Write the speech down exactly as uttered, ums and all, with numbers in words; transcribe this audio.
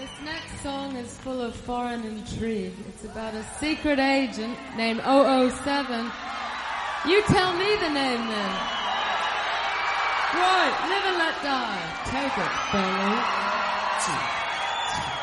This next song is full of foreign intrigue. It's about a secret agent named oh oh seven. You tell me the name then. Right, Live and Let Die. Take it, fellas.